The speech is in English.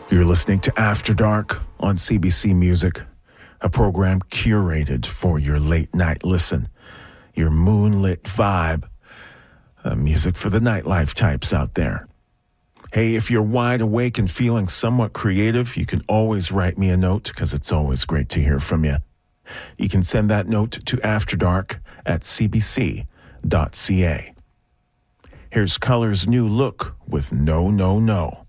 You're listening to After Dark on CBC Music, a program curated for your late night listen, your moonlit vibe, music for the nightlife types out there. Hey, if you're wide awake and feeling somewhat creative, you can always write me a note because it's always great to hear from you. You can send that note to afterdark@cbc.ca. Here's Color's new look with No, No, No.